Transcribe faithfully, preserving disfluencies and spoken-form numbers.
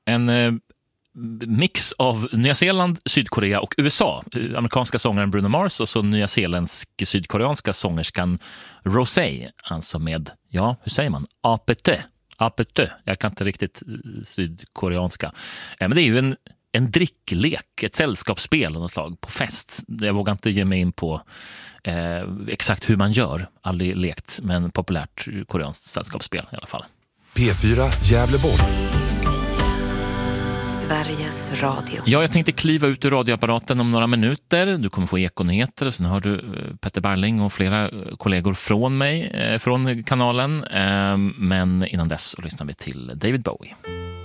En eh, mix av Nya Zeeland, Sydkorea och U S A. Amerikanska sångaren Bruno Mars och så nyzeeländsk sydkoreanska sångerskan Rosé. Alltså med, ja, hur säger man? Apete. Apete. Jag kan inte riktigt sydkoreanska. Eh, men det är ju en En dricklek, ett sällskapsspel av något slag på fest. Jag vågar inte ge mig in på eh, exakt hur man gör. Aldrig lekt, men populärt koreanskt sällskapsspel i alla fall. P fyra Gävleborg. Sveriges Radio. Ja, jag tänkte kliva ut ur radioapparaten om några minuter. Du kommer få ekonyheter och sen har du Petter Barling och flera kollegor från mig, eh, från kanalen. Eh, men innan dess så lyssnar vi till David Bowie.